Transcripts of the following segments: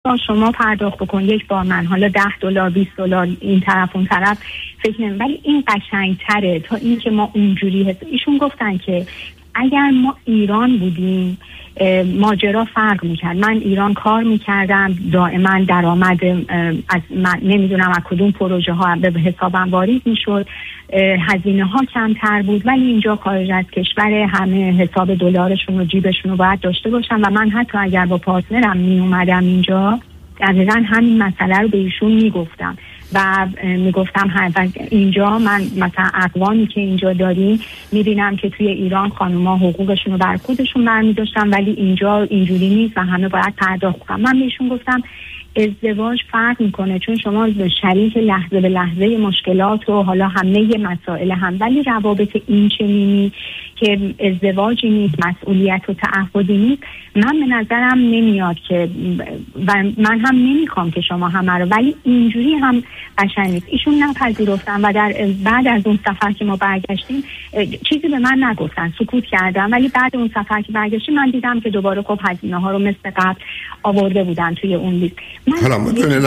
بار شما پرداخت بکن، یک بار من، حالا $10 $20 این طرف اون طرف فکر نمی، ولی این قشنگتره تا این که ما اونجوری ایشون گفتن که اگر ما ایران بودیم ماجرا فرق میکرد. من ایران کار میکردم، دائما درآمد از نمیدونم از کدوم پروژه ها به حسابم وارد میشد، هزینه ها کمتر بود، ولی اینجا خارج از کشور همه حساب دلارشون و جیبشون رو باید داشته باشن و من حتی اگر با پارتنرم میومدم اینجا دقیقا همین مسئله رو به ایشون میگفتم و میگفتم اینجا من مثلا اقوامی که اینجا داریم میبینم که توی ایران خانوما حقوقشون رو بر خودشون برمی‌داشتن ولی اینجا اینجوری نیست و همه باید پرداخت کنن. من بهشون گفتم ازدواج فرق میکنه، چون شما شریک لحظه به لحظه مشکلات و حالا همه مسائل هم، ولی روابط این چنینی که ازدواجی نیست، مسئولیت و تعهدی نیست، من به نظرم نمیاد که و من هم نمیخوام که شما همه رو، ولی اینجوری هم قشنگ نیست. ایشون نپذیرفتن و بعد از اون سفر که ما برگشتیم چیزی به من نگفتن، سکوت کردم، ولی بعد اون سفر که برگشتیم من دیدم که دوباره خب هزینه ها رو مثل قبل آورده بودن توی اون لیست. حالا میتونه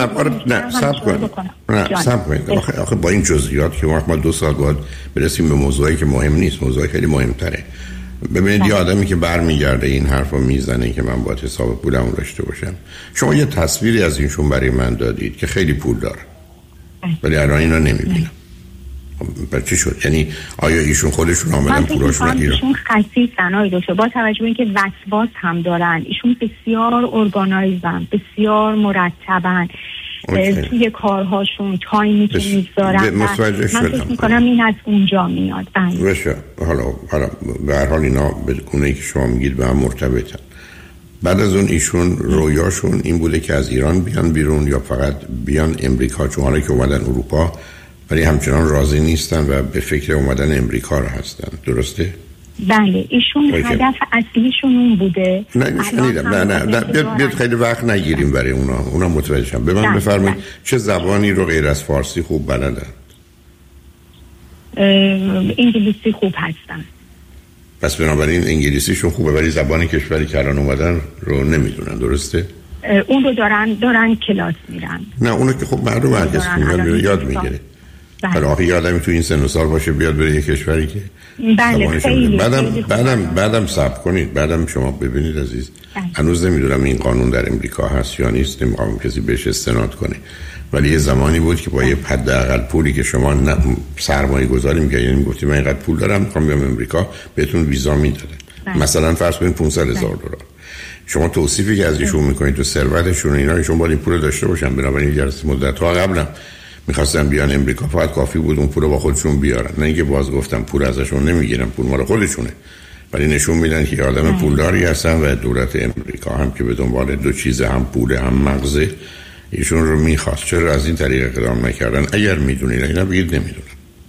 صبر کنید. آخه با این جزئیات که ما 2 ساعت بعد برسیم به موضوعی که مهم نیست، موضوعی خیلی مهمتره. ببینید یه آدمی که برمیگرده این حرفو میزنه که من باید حساب پولمو داشته باشم. شما یه تصویری از اینشون برای من دادید که خیلی پول داره ولی الان اینا نمیبینم. بعد چی شد؟ یعنی آیا ایشون خودشون آمدن پولاشون رو گیرن؟ ایشون خسیسن آقای دکتر، با توجه به اینکه وسواس هم دارن، ایشون بسیار ارگانایزن، بسیار مرتبن توی کارهاشون، تایمی که میذارن. من فکر میکنم این از اونجا میاد. بشه حالا به هر حال اینا به گونه‌ای که شما میگید به هم مرتبطن. بعد از اون ایشون رویاشون این بوده که از ایران بیان بیرون یا فقط بیان امریکا، چون حالا که اومدن اروپا ولی همچنان راضی نیستن و به فکر اومدن امریکا رو هستن، درسته؟ بله ایشون هدف اصلیشون اون بوده. نه بیاد خیلی وقت نگیریم برای اونا متوجه شم. به من بفرمایید چه زبانی رو غیر از فارسی خوب بلدن؟ انگلیسی خوب هستن. پس بنابراین انگلیسیشون خوبه ولی زبان کشوری که الان اومدن رو نمیدونن، درسته؟ اون رو دارن کلاس میرن. نه اونو که خب معلومه هرکس میاد یاد میگیره. حالا آخه یه آدمی تو این سن و سال باشه بیاد بره یه کشوری که بله خیلی بعدم صبر کنید، بعدم شما ببینید عزیز، هنوز نمیدونم این قانون در امریکا هست یا نیست، نمیخوام کسی بهش استناد کنه، ولی یه زمانی بود که با یه حداقل پولی که شما سرمایه گذاری می‌کردید، یعنی میگفتید من اینقدر پول دارم میخوام بیام امریکا، بهتون ویزا میدادن. مثلا فرض کنید $500,000. شما توصیفی که از ایشون میکنید تو ثروتشون اینا، ایشون باید این پول داشته باشن. بنابراین جلسه مدت‌ها قبلا میخواستن بیان امریکا، فقط کافی بود اون پول رو با خودشون بیارن، نه اینکه باز گفتم پول ازشون نمیگیرن، پول مال خودشونه، ولی نشون میدن که آدم پولداری هستن و دولت امریکا هم که به دنبال دو چیز، هم پول هم مغزه، ایشون رو میخواست. چرا از این طریق اقدام نکردن؟ اگر میدونید اینا بگید نمیدونم.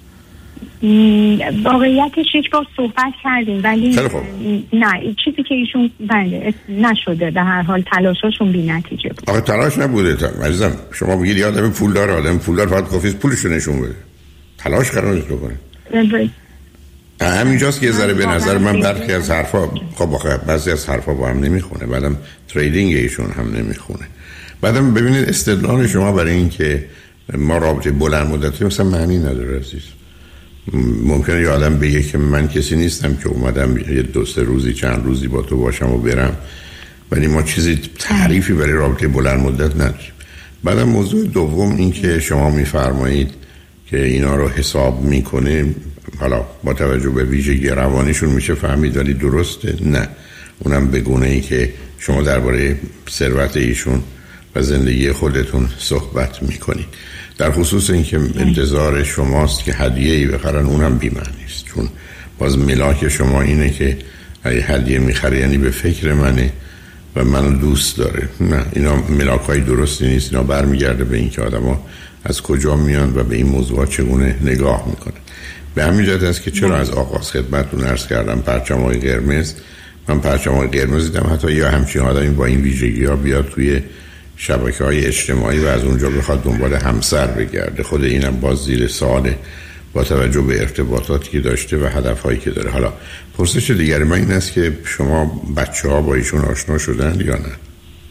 واقعیتش یک بار صحبت کردیم ولی نه چیزی که ایشون بله نشده، به هر حال تلاشاشون بی نتیجه بود. آخه تلاش نبوده عزیزم، شما بگید یه آدم پولدار، آدم پولدار فقط کافیه پولشو نشون بده، تلاش قرار نیست بکنه. همینجاست که یه ذره به نظر من برخی از حرفا خب آخه بعضی از حرفا با هم نمیخونه، بعدم تریدینگ ایشون هم نمیخونه. بعدم ببینید استدلال شما برای این که ما رابطه بلند مدتی مثلا معنی نداره عزیز. ممکنه یه آدم بگه که من کسی نیستم که اومدم یه 2-3 روزی چند روزی با تو باشم و برم، ولی ما چیزی تعریفی برای رابطه بلند مدت نداریم. بعدم موضوع دوم این که شما میفرمایید که اینا رو حساب میکنه، حالا با توجه به ویژگی روانیشون میشه فهمید، ولی درسته؟ نه، اونم به گونه‌ای که شما درباره ثروت ایشون و زندگی خودتون صحبت میکنید. در خصوص اینکه انتظار شماست که هدیه‌ای بخرن، اونم بی‌معنی است، چون باز ملاک شما اینه که اگه هدیه میخره یعنی به فکر منه و منو دوست داره. نه، اینا ملاک‌های درستی نیست. اینا برمیگرده به اینکه آدم‌ها از کجا میان و به این موضوعات چگونه نگاه میکنن. به همین جهت است که چرا از آغاز خدمتتون عرض کردم پرچم‌های قرمز. من پرچم‌های قرمز دیدم حتی یا همچین آدمی با این ویژگی‌ها بیاد توی شبکه‌های اجتماعی و از اونجا بخواد دنبال همسر بگرده. خود اینم باز زیر سواله با توجه به ارتباطاتی که داشته و هدفهایی که داره. حالا پرسش دیگری من این است که شما بچه‌ها با ایشون آشنا شدن یا نه؟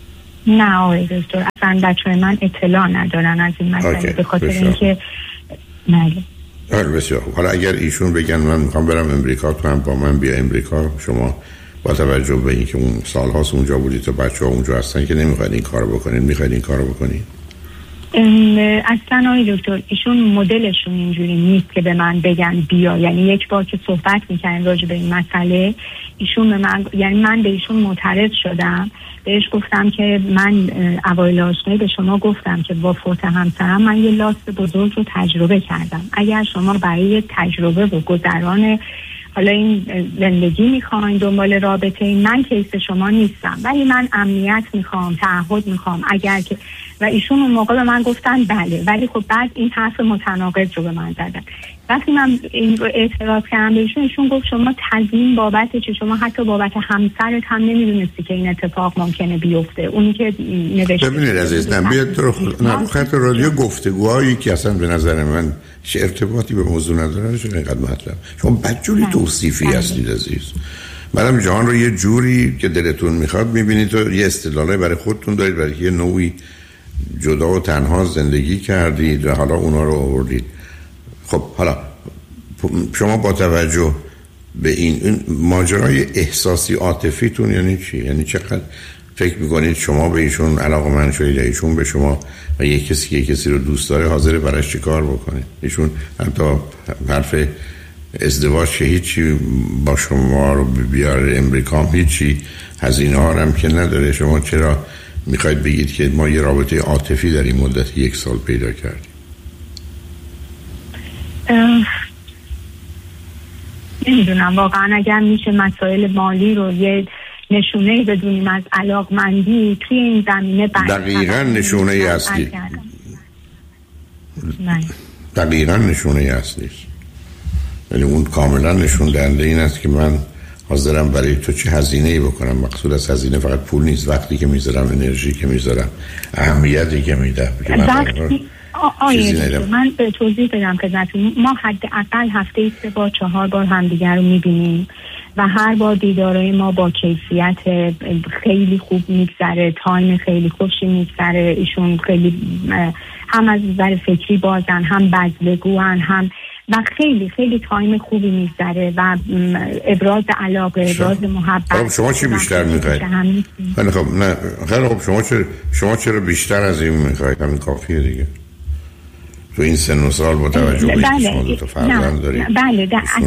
نه آقای دکتر، اصلا بچه‌های من اطلاع ندارن از این مسئله، به خاطر اینکه بله. بسیار. حالا اگر ایشون بگن من میخوام برم امریکا، تو هم با من بیا امریکا، شما با توجه به اینکه اون سالهاست اونجا بودید و بچه‌ها اونجا هستن که نمیخواید این کارو بکنید، میخواید این کارو بکنید؟ اصلا آقای دکتر ایشون مدلشون اینجوری نیست که به من بگن بیا. یعنی یک بار که صحبت میکنیم راجع به این مسئله، ایشون به من، یعنی من به ایشون معترض شدم، بهش گفتم که من اوایل آشنایی به شما گفتم که با فوت همسرم من یه لاست بزرگ رو تجربه کردم. اگر شما برای تجربه و گذران حالا این زندگی میخواین، دنبال رابطه، این من کیس شما نیستم، ولی من امنیت میخوام، تعهد میخوام. اگر که و ایشون اون موقع به من گفتن بله، ولی خب بعد این حرف متناقض رو به من زدن. وقتی من این رو اعتراض کردم بهشون، ایشون گفت شما تضمین بابت چه؟ شما حتی بابت همسرت هم نمیدونستی که این اتفاق ممکنه بیفته. اونی که نوشته ببینید عزیزم، بیاد رو خط رادیو گفتگوهایی که اصلا به نظر من چه ارتباطی به موضوع نداره چه اینقدر مطلب. شما بدجوری توصیفی هستید عزیز. منم جهان رو یه جوری که دلتون میخواد میبینید و یه استدلالی برای خودتون دارید، برای یه نوعی جدا و تنها زندگی کردید و حالا اونا رو آوردید. خب حالا شما با توجه به این ماجرای احساسی عاطفیتون یعنی چی؟ یعنی چقدر فکر میکنید شما به ایشون علاقه‌مند شدید یا ایشون به شما و یک کسی رو دوست داره حاضر براش چی کار بکنید؟ ایشون حتی حرف ازدواج که هیچی با شما رو بیاره امریکا، هیچی هزینه ها هم که نداره، شما چرا میخواید بگید که ما یه رابطه عاطفی در این مدت 1 سال پیدا کردیم؟ نمیدونم واقعا. اگر میشه مسائل مالی رو یه نشونه بدونیم از علاقمندی توی این زمینه، دقیقاً نشونه اصلی، دقیقاً نشونه اصلی، یعنی اون کاملا نشون دهنده این است که من حاضرم برای تو چه هزینه‌ای بکنم. مقصود از هزینه فقط پول نیست، وقتی که میذارم، انرژی که میذارم، اهمیتی که میدم. من به توضیح بدم خدمتتون. ما حداقل هفته 3 بار 4 بار همدیگر رو میبینیم و هر بار دیدارای ما با کیفیت خیلی خوب میگذره، تایم خیلی خوشی میگذره. ایشون خیلی هم از نظر فکری بازن، هم بزلگوان، هم و خیلی خیلی تایم خوبی میگذره و ابراز علاقه، ابراز محبت. شما چی بیشتر میخواید؟ خب نه خیلی خب، شما چرا بیشتر از این میخواید؟ همین کافیه دیگه. تو این سن و سال با توجه به اینکه شما 2 تا فرزند دارید. بله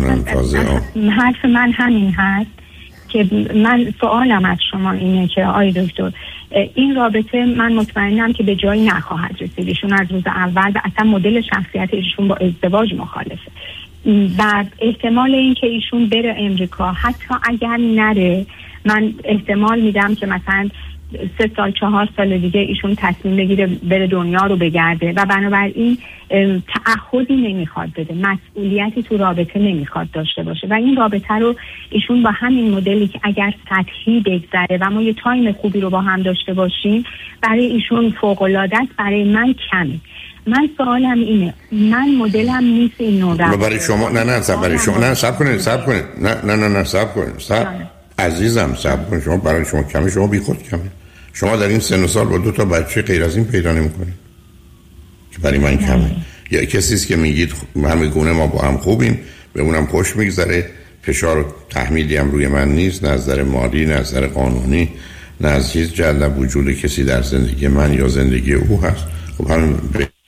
حرف من همین هست که من سوالم از شما اینه که آقای دکتر این رابطه من مطمئنم که به جایی نخواهد رسید. ایشون از روز اول و اصلا مدل شخصیت ایشون با ازدواج مخالفه و احتمال این که ایشون بره امریکا، حتی اگر نره، من احتمال میدم که مثلا 3 سال 4 سال دیگه ایشون تصمیم بگیره بره دنیا رو بگرده و بنابراین تعهدی نمیخواد بده، مسئولیتی تو رابطه نمیخواد داشته باشه و این رابطه رو ایشون با همین مدلی که اگر سطحی بگذره و ما یه تایم خوبی رو با هم داشته باشیم، برای ایشون فوق‌العاده است، برای من کمه. من سوالم اینه، من مدلم نیست این نوع رابطه. برای شما برای شما نه صبر کنید نه صبر کنید عزیزم، صبر کنید. شما برای شما کمه، شما بیخود کمه. شما در این سن و سال با 2 تا بچه غیر از این پیدا نمی‌کنید که برای من کمه. یا کسی است که میگید همه گونه ما با هم خوبیم، به اونم خوش میگذره، فشار و تحمیلی هم روی من نیست، نه از نظر مالی، نه از نظر قانونی، نه از چیز جلب وجود کسی در زندگی من یا زندگی او هست. خب همین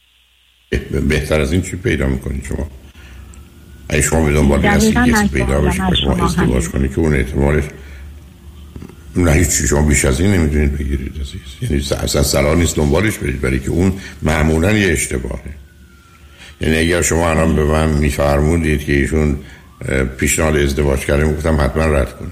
بهتر از این چی پیدا میکنید شما؟ اگه شما به دنبال کسی پیدا بشید، شما ازدواج کنید که اون احتمالش نه هیچ، شما بیش از این نمیتونید بگیرید عزیز. یعنی اصلا صلاح نیست دنبالش برید، برای که اون معمولا یه اشتباهه. یعنی اگر شما الان به من میفرمودید که ایشون پیشنهاد ازدواج کرده، میگفتم حتما رد کنید.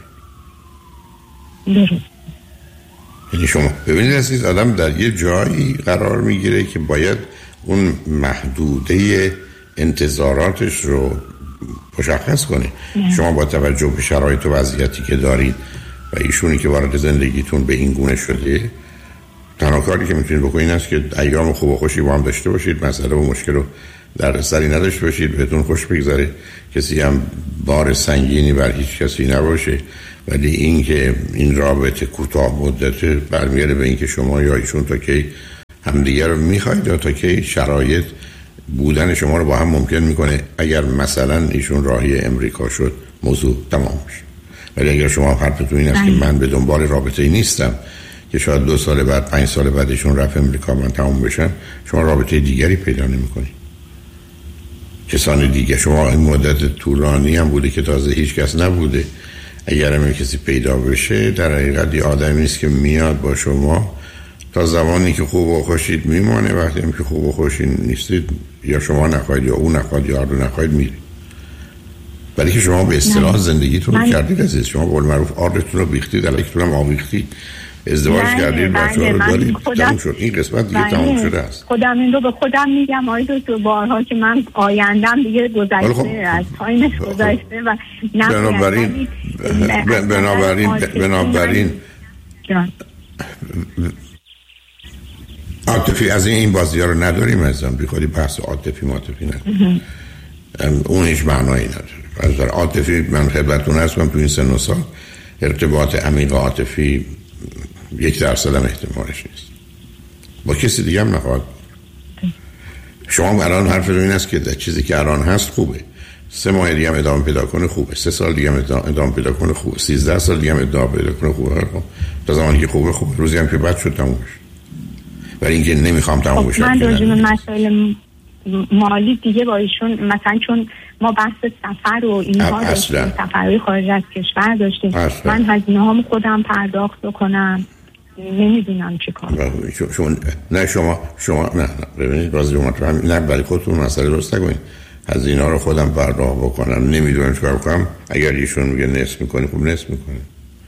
یعنی شما ببینید عزیز، آدم در یه جایی قرار میگیره که باید اون محدوده انتظاراتش رو مشخص کنه. شما با توجه به شرایط و وضعیتی که دارید و ایشونی که وارد زندگیتون به این گونه شده، تنها کاری که میتونید بکنید این است که ایام خوب و خوشی با هم داشته باشید، مسئله و مشکل رو در سری نداشته باشید، بهتون خوش بگذره، کسی هم بار سنگینی بر هیچ کسی نباشه. ولی این که این رابطه کوتاه مدته برمیگرده به این که شما یا ایشون تا کی همدیگه رو میخواید یا تا کی شرایط بودن شما رو با هم ممکن میکنه. اگر مثلا ایشون راهی امریکا شد موضوع تمام میشه. ولی اگر شما حرفتون این است که من به دنبال رابطه‌ای نیستم که شاید 2 سال بعد 5 سال بعدشون رفت امریکا من تمام بشم، شما رابطه دیگری پیدا نمی‌کنید. کسان دیگه شما این مدت طولانی هم بوده که تازه هیچ کس نبوده. اگر هم کسی پیدا بشه در حقیقت یه آدمی است که میاد با شما تا زمانی که خوب و خوشید میمونه. وقتی هم که خوب و خوشید نیستید یا شما نخواهید یا اون نخواهد یا هر دو نخواهید میرید. ولی که شما به اصطلاح زندگیتون رو کردید عزیز. شما قول معروف آردتون رو بیختید، علیکتون هم آویختید، ازدواج کردید، بچه‌ها رو دارید، تموم شد. این قسمت دیگه تموم شده است. خودم این رو به خودم میگم آید تو بارها که من آیندم دیگه گذشته از تایمش گذشته و بنابراین عاطفی از این بازی‌ها رو نداریم ازم. بی خودی بحث عاطفی نداریم. اون هیچ معنایی نداره. از نظر عاطفی من خدمتتون هستم تو این سن و سال ارتباط عمیق عاطفی 1% هم احتمالش نیست. با کسی دیگه هم نخواهد. شما الان حرفتون این است که چیزی که الان هست خوبه، 3 ماه دیگه هم ادامه پیدا کنه خوبه، 3 سال دیگه هم ادامه پیدا کنه خوبه، 13 سال دیگه هم ادامه پیدا کنه خوبه. تا زمانی که خوبه روزی هم که بعد شد تموم بشه. ولی اینکه نمیخوام تموم بشه. من راجع به مسائل مالی دیگه با ایشون مثلا چون ما بحث سفر و اینها داشتیم، سفرهای خارج از کشور داشتیم، من هزینه هامو خودم پرداخت بکنم، نمیدونم چی کار. شما نه ببینید باز نه برای خودتون مسئله درست نکنید. هزینه ها رو خودم پرداخت بکنم، نمیدونم چیکار کنم. اگر ایشون میگه نصف میکنه خوب نصف میکنه.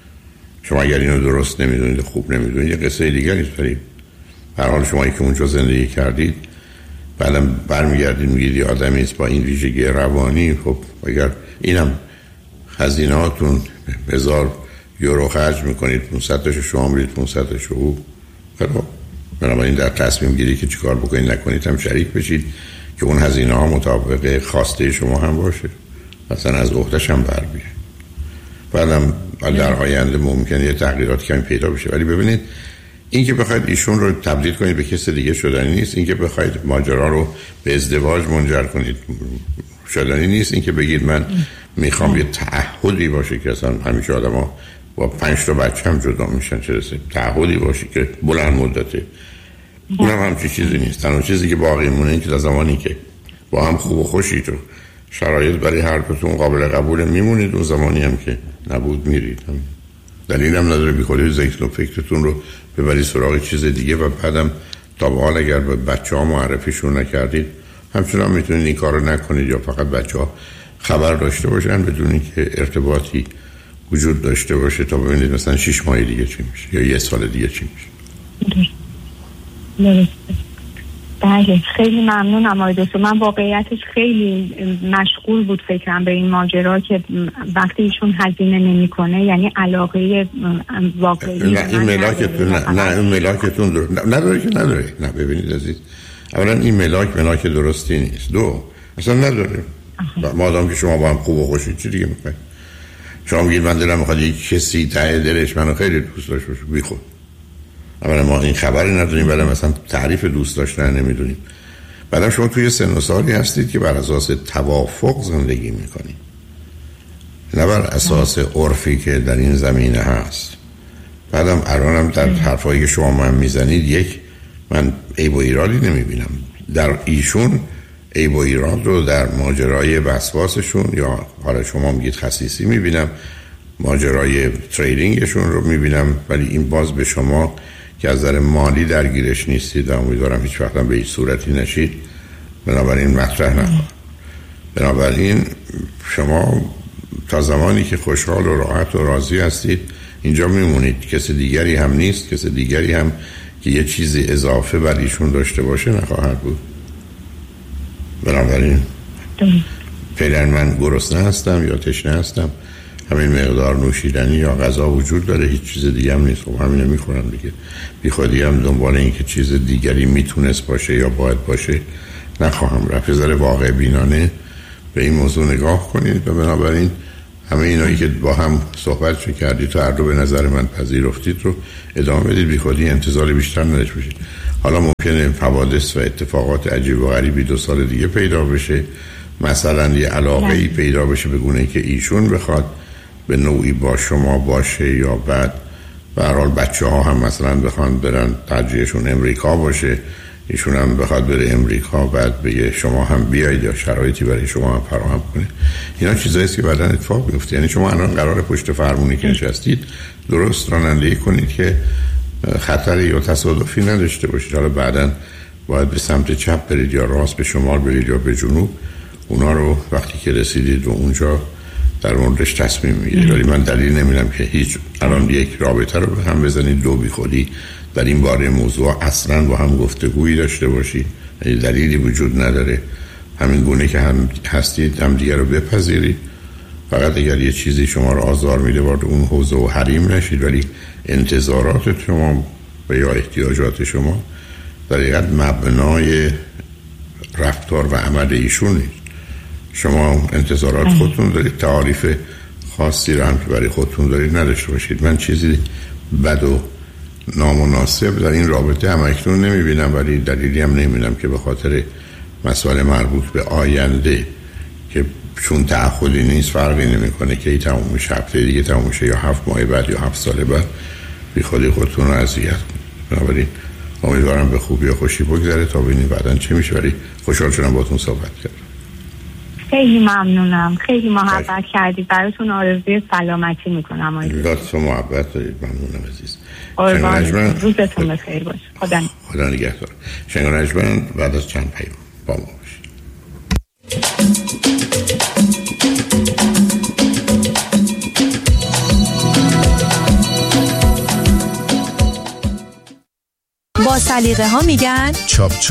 شما اگر اینو درست نمیدونید خوب نمیدونید یه قصه دیگری است. ولی هر حال شما که اونجا زندگی کردید بعدم برمیگردید میگید یه آدمی است با این ویژگی روانی، خب اگر اینم هزینه‌هاتون 1000 یورو خرج میکنید 500 تاشو شما میرید 500 تاشو او، خب بنابراین در تصمیم گیری که چیکار بکنید نکنید هم شریک بشید که اون هزینه ها مطابق خواسته شما هم باشه، مثلا از عهده‌ش هم بر بیاد. بعدم در آینده ممکنه یه تغییراتی کمی پیدا بشه. ولی ببینید این که بخواید ایشون رو تبدیل کنید به کسی دیگه شدنی نیست. این که بخواید ماجرا رو به ازدواج منجر کنید شدنی نیست. این که بگید من میخوام یه تعهدی باشه که اصلا همیشه آدما با 5 تا بچه هم جدا میشن، چه رسه تعهدی باشه که بلند مدته، اونم همچین چیزی نیست. تنها چیزی که باقی مونه این که تا زمانی که با هم خوب و خوشی تو شرایط برای هر دوتون قابل قبول میمونید، اون زمانی هم که نبود میرید. دلیل هم نداره بی خودی ذکر و فکرتون رو ببرید سراغ چیز دیگه و بعدم تا به حال اگر به بچه ها معرفیشون نکردید همچنان میتونید این کار رو نکنید یا فقط بچه ها خبر داشته باشن بدون اینکه ارتباطی وجود داشته باشه تا ببینید مثلا 6 ماه دیگه چی میشه یا 1 سال دیگه چی میشه. درسته. بله خیلی ممنونم آقای دکتر. من واقعیتش خیلی مشغول بود فکرم به این ماجرا که وقتی ایشون هزینه نمیکنه یعنی علاقه واقعی نه این ملاکتون نه این ملاکتون نداره که نداره. نه ببینید عزیز، اولا این ملاک درستی نیست. دو اصلا نداره. مادام که شما با هم خوب و خوشید چی دیگه میخواید؟ شما میگید من دلم میخواد یک کسی ته دلش منو خیلی دوست داشته باشه، بی خود. اولا ما این خبری نداریم، بعد مثلا تعریف دوست داشتن نمیدونیم. بعدم شما توی سن و سالی هستید که بر اساس توافق زندگی میکنید، نه بر اساس عرفی که در این زمینه هست. بعدم الانم در حرفایی که شما من میزنید من عیب و ایرادی نمیبینم در ایشون. عیب و ایراد رو در ماجرای وسواسشون یا حالا شما میگید خسیسی میبینم، ماجرای تریدینگشون رو میبینم. ولی این باز به شما که از نظر مالی درگیرش نیستید و امیدوارم هیچ وقت به این صورتی نشید، بنابراین مطرح نخواهد. بنابراین شما تا زمانی که خوشحال و راحت و راضی هستید اینجا میمونید. کسی دیگری هم نیست، کسی دیگری هم که یه چیزی اضافه بر ایشون داشته باشه نخواهد بود. بنابراین فعلا من گرسنه هستم یا تشنه هستم، همین مقدار نوشیدنی یا غذا وجود داره، هیچ چیز دیگه هم نیست. خب همینو میخورم دیگه. بی خودی هم دنبال این که چیز دیگری میتونست باشه یا باید باشه نخواهم رفت. ذره واقع بینانه به این موضوع نگاه کنید و بنابراین همه اینایی که با هم صحبت کردید تو هر دو به نظر من پذیرفتید رو ادامه بدید. بی خودی انتظار بیشتر نداشته باشید. حالا ممکنه حوادث و اتفاقات عجیب و غریبی 2 سال دیگه پیدا بشه، مثلا یه علاقه‌ای پیدا بشه به گونه‌ای که ایشون بخواد به نوعی با شما باشه، یا بعد به هر حال بچه‌ها هم مثلا بخوان برن ترجیحشون امریکا باشه، ایشون هم بخواد بره امریکا بعد بگه شما هم بیایید یا شرایطی برای شما هم فراهم کنه. اینا چیزاییه که بعداً اتفاق میفته. یعنی شما الان قرار پشت فرمونی که نشستید درست رانندگی کنید که خطری یا تصادفی نداشته باشید. حالا بعداً باید به سمت چپ برید یا راست، به شمال برید یا به جنوب، اونا رو وقتی که رسیدید و اونجا در موردش تصمیم میگیرید. ولی من دلیل نمیدم که هیچ الان یک رابطه رو به هم بزنید، دو بی خودی در این باره موضوع اصلا با هم گفتگویی داشته باشید. دلیلی وجود نداره. همین گونه که هم هستید هم دیگر رو بپذیرید. فقط اگر یه چیزی شما رو آزار میده وارد اون حوزه و حریم نشید، ولی انتظارات شما و یا احتیاجات شما در حقیقت مبنای رفتار و عمل ایشون نیست. شما انتظارات خودتون دارید، تعاریف خاصی رو هم که برای خودتون دارید نداشته باشید. من چیزی بد و نامناسب در این رابطه هم اکنون نمیبینم، ولی دلیلی هم نمیبینم که به خاطر مسئله مربوط به آینده که چون تعهدی نیست فرقی نمیکنه که ای تموم میشه، هفته دیگه تموم میشه یا 7 ماه بعد یا 7 سال بعد، بی خودی خودتون رو اذیت کنید. بنابراین امیدوارم به خوبی و خوشی بگذره تا ببینیم بعداً چه میشه. ولی خوشحال شدم باهاتون صحبت کردم. خیلی ممنونم، خیلی محبت کردید. براتون آرزوی سلامتی میکنم. لطف و محبت دارید. ممنونم عزیز. روزتون بخیر باشه. خدا نگهدار. شنگ نجمن بعد از چند پیام با ما باشید. با سلیقه ها میگن چاپ